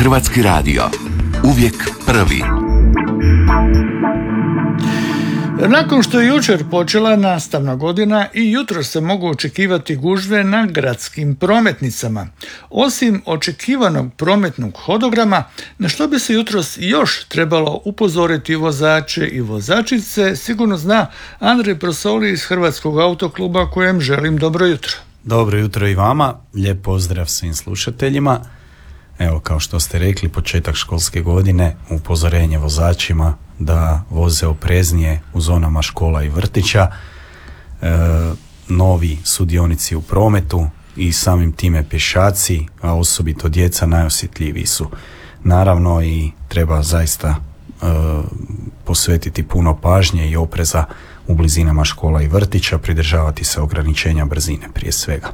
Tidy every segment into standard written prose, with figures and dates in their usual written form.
Hrvatski radio. Uvijek prvi. Nakon što je jučer počela nastavna godina i jutro se mogu očekivati gužve na gradskim prometnicama. Osim očekivanog prometnog hodograma, na što bi se jutros još trebalo upozoriti vozače i vozačice, sigurno zna Andrej Prosoli iz Hrvatskog autokluba, kojem želim dobro jutro. Dobro jutro i vama, lijep pozdrav svim slušateljima. Evo, kao što ste rekli, početak školske godine, upozorenje vozačima da voze opreznije u zonama škola i vrtića, novi sudionici u prometu i samim time pješaci, a osobito djeca, najosjetljiviji su. Naravno, i treba zaista posvetiti puno pažnje i opreza u blizinama škola i vrtića, pridržavati se ograničenja brzine prije svega.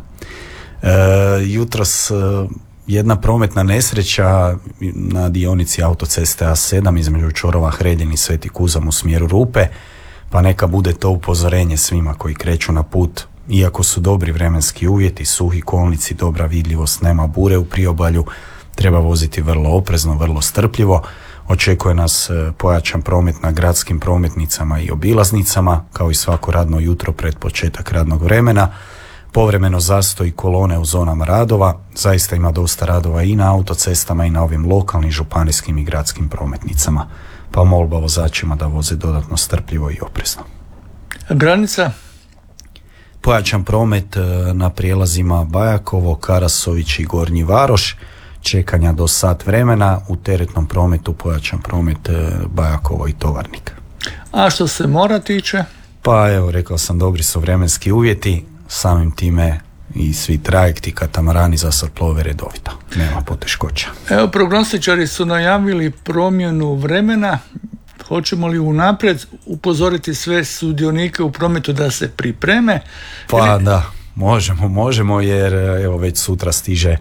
Jutros jedna prometna nesreća na dionici autoceste A7 između čvorova Hreljin i Sveti Kuzam u smjeru Rupe, pa neka bude to upozorenje svima koji kreću na put. Iako su dobri vremenski uvjeti, suhi kolnici, dobra vidljivost, nema bure u priobalju, treba voziti vrlo oprezno, vrlo strpljivo. Očekuje nas pojačan promet na gradskim prometnicama i obilaznicama, kao i svako radno jutro pred početak radnog vremena. Povremeno zastoj kolone u zonama radova, zaista ima dosta radova i na autocestama i na ovim lokalnim, županijskim i gradskim prometnicama, pa molba vozačima da voze dodatno strpljivo i oprezno. Granica? Pojačan promet na prijelazima Bajakovo, Karasović i Gornji Varoš, čekanja do sat vremena, u teretnom prometu pojačan promet Bajakovo i Tovarnik. A što se mora tiče? Pa evo, rekao sam, dobri su vremenski uvjeti, samim time i svi trajekti, katamarani za sad plove redovito, nema poteškoća. Evo, prognostičari su najavili promjenu vremena. Hoćemo li unaprijed upozoriti sve sudionike u prometu da se pripreme? Pa da, možemo jer evo već sutra stiže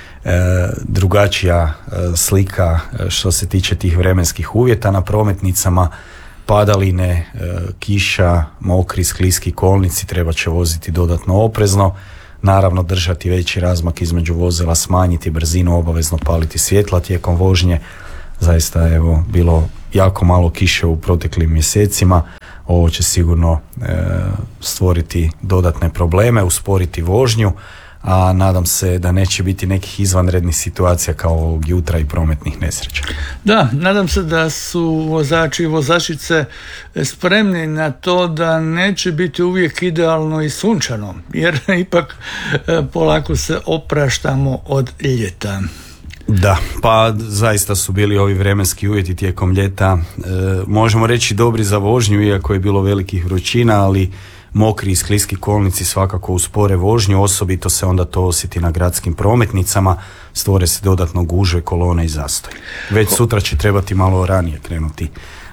drugačija slika što se tiče tih vremenskih uvjeta na prometnicama. Padaline, kiša, mokri, skliski kolnici, treba će voziti dodatno oprezno, naravno držati veći razmak između vozila, smanjiti brzinu, obavezno paliti svjetla tijekom vožnje. Zaista evo bilo jako malo kiše u proteklim mjesecima, ovo će sigurno stvoriti dodatne probleme, usporiti vožnju, a nadam se da neće biti nekih izvanrednih situacija kao ovog jutra i prometnih nesreća. Da, nadam se da su vozači i vozačice spremni na to da neće biti uvijek idealno i sunčano, jer ipak polako se opraštamo od ljeta. Da, pa zaista su bili ovi vremenski uvjeti tijekom ljeta, možemo reći dobri za vožnju, iako je bilo velikih vrućina, ali mokri i skliski kolnici svakako uspore vožnju, osobito se onda to osjeti na gradskim prometnicama, stvore se dodatno gužve, kolone i zastoj. Već sutra će trebati malo ranije krenuti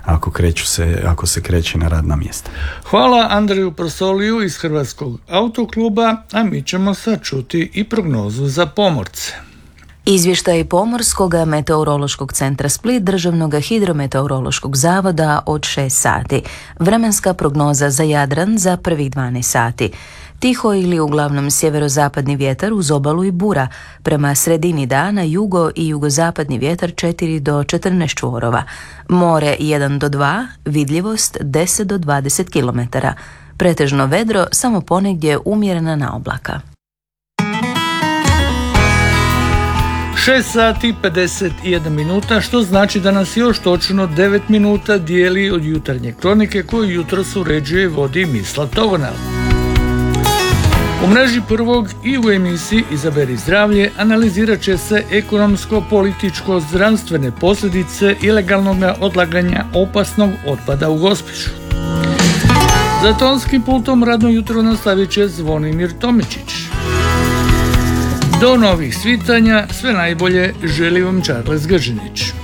ako se kreće na radna mjesta. Hvala Andreju Prosoliju iz Hrvatskog autokluba, a mi ćemo sad čuti i prognozu za pomorce. Izvještaj Pomorskog meteorološkog centra Split, Državnog hidrometeorološkog zavoda od 6 sati. Vremenska prognoza za Jadran za prvih 12 sati. Tiho ili uglavnom sjeverozapadni vjetar uz obalu i bura. Prema sredini dana jugo i jugozapadni vjetar 4 do 14 čvorova. More 1 do 2, vidljivost 10 do 20 km. Pretežno vedro, samo ponegdje umjerena naoblaka. 6 sati 51 minuta, što znači da nas još točno 9 minuta dijeli od jutarnje kronike koju jutros uređuje i vodi Mislav Togonel. U mreži Prvog i u emisiji Izaberi zdravlje analizirat će se ekonomsko-političko-zdravstvene posljedice ilegalnog odlaganja opasnog otpada u Gospiću. Za tonskim pultom radno jutro nastavit će Zvonimir Tomičić. Do novih svitanja, sve najbolje želi vam Charles Gržinić.